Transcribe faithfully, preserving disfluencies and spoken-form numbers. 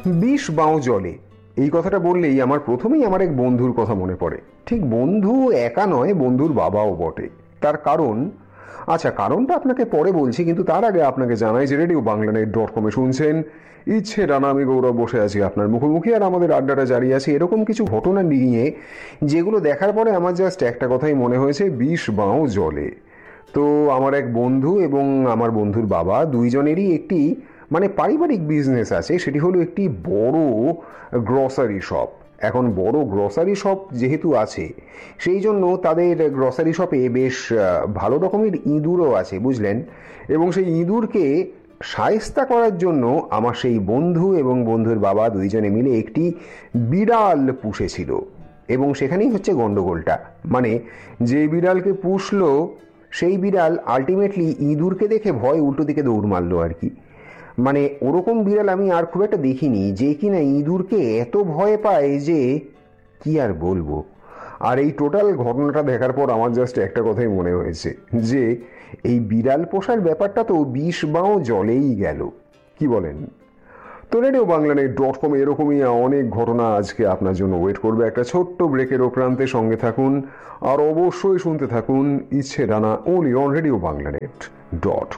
বিষ বাঁও জলে, এই কথাটা বললেই আমার প্রথমেই আমার এক বন্ধুর কথা মনে পড়ে। ঠিক বন্ধু একা নয়, বন্ধুর বাবাও বটে। তার কারণ, আচ্ছা কারণটা আপনাকে পরে বলছি, কিন্তু তার আগে আপনাকে জানাই যে রেডিও বাংলা নেট ডট কমে শুনছেন ইচ্ছে ডানা, আমি গৌরব বসে আছি আপনার মুখোমুখি, আর আমাদের আড্ডাটা জারি আছে এরকম কিছু ঘটনা নিয়ে যেগুলো দেখার পরে আমার জাস্ট একটা কথাই মনে হয়েছে, বিষ বাঁও জলে। তো আমার এক বন্ধু এবং আমার বন্ধুর বাবা দুইজনেরই একটি মানে পারিবারিক বিজনেস আছে, সেটি হলো একটি বড় গ্রসারি শপ। এখন বড় গ্রসারি শপ যেহেতু আছে, সেই জন্য তাদের গ্রসারি শপে বেশ ভালো রকমের ইঁদুরও আছে, বুঝলেন। এবং সেই ইঁদুরকে শায়েস্তা করার জন্য আমার সেই বন্ধু এবং বন্ধুর বাবা দুইজনে মিলে একটি বিড়াল পুষেছিল। এবং সেখানেই হচ্ছে গন্ডগোলটা, মানে যে বিড়ালকে পুষলো সেই বিড়াল আলটিমেটলি ইঁদুরকে দেখে ভয় উল্টো দিকে দৌড় মারলো আর কি। মানে ওরকম বিড়াল আমি আর খুব একটা দেখিনি, যে কিনা ইঁদুরকে এত ভয় পায় যে কি আর বলবো। আর এই টোটাল ঘটনাটা দেখার পর আমার জাস্ট একটা কথাই মনে হয়েছে যে এই বিড়াল পোষার ব্যাপারটা তো বিষ বাঁও জলেই গেল, কি বলেন? তো radio Bangla net dot com এরকমই অনেক ঘটনা আজকে আপনার জন্য ওয়েট করবে। একটা ছোট্ট ব্রেকের প্রান্তে সঙ্গে থাকুন, আর অবশ্যই শুনতে থাকুন ইচ্ছে ডানা, only on radio Bangla net dot